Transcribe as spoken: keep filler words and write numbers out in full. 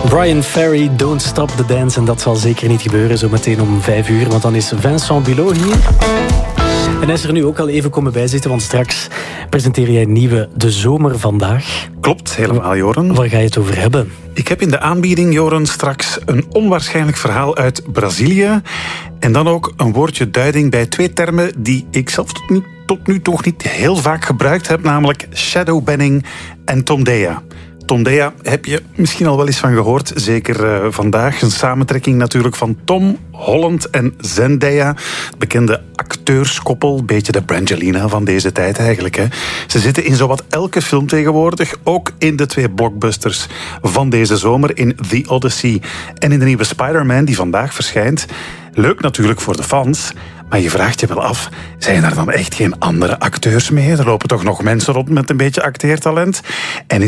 Brian Ferry, Don't Stop the Dance. En dat zal zeker niet gebeuren zo meteen om vijf uur. Want dan is Vincent Bulot hier. En hij is er nu ook al even komen bijzitten. Want straks presenteer jij een nieuwe De Zomer Vandaag. Klopt, helemaal, Joren. Waar ga je het over hebben? Ik heb in de aanbieding, Joren, straks een onwaarschijnlijk verhaal uit Brazilië. En dan ook een woordje duiding bij twee termen die ik zelf tot nu, tot nu toch niet heel vaak gebruikt heb. Namelijk shadowbanning en Tomdea. Tomdea heb je misschien al wel eens van gehoord. Zeker uh, vandaag. Een samentrekking natuurlijk van Tom Holland en Zendaya. Het bekende acteurskoppel. Een beetje de Brangelina van deze tijd eigenlijk. Hè. Ze zitten in zowat elke film tegenwoordig. Ook in de twee blockbusters van deze zomer. In The Odyssey en in de nieuwe Spider-Man die vandaag verschijnt. Leuk natuurlijk voor de fans. Maar je vraagt je wel af, zijn er dan echt geen andere acteurs mee? Er lopen toch nog mensen rond met een beetje acteertalent? En